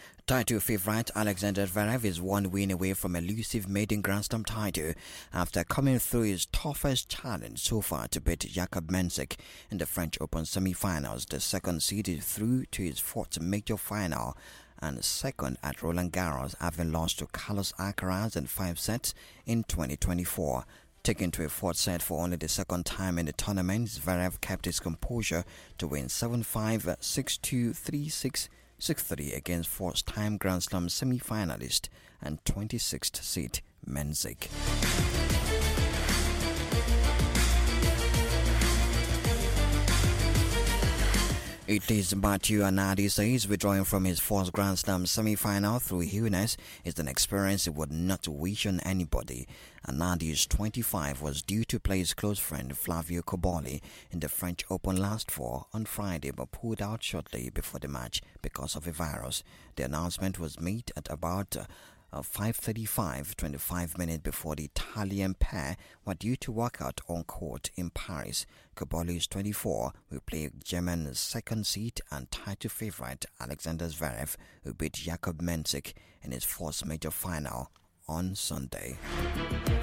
Title favourite Alexander Zverev is one win away from elusive maiden Grand Slam title after coming through his toughest challenge so far to beat Jakub Mensik in the French Open semi-finals. The second seed is through to his fourth major final and second at Roland Garros, having lost to Carlos Alcaraz in 5 sets in 2024. Taken to a fourth set for only the second time in the tournament, Zverev kept his composure to win 7-5, 6-2, 3-6, 6-3 against first-time Grand Slam semi-finalist and 26th seed Mensik. Italy's Matteo Anardi says withdrawing from his first Grand Slam semi-final through illness is an experience he would not wish on anybody. Anardi's 25 was due to play his close friend Flavio Cobolli in the French Open last fall on Friday but pulled out shortly before the match because of a virus. The announcement was made at about 5:35, 25 minutes before the Italian pair were due to walk out on court in Paris. Cobolli is 24, will play German second seed and title favourite Alexander Zverev, who beat Jakub Mensik in his first major final on Sunday.